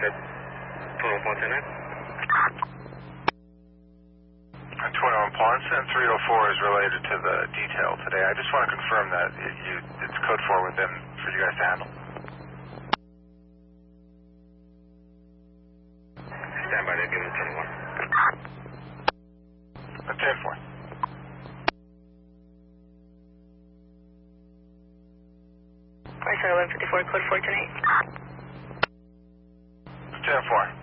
That 12.10. 21 Paulson, 304 is related to the detail today. I just want to confirm that it's code 4 with them for you guys to handle. Stand by there, give me 21. 10-4. Sorry, 1154, code 4 tonight. 10-4.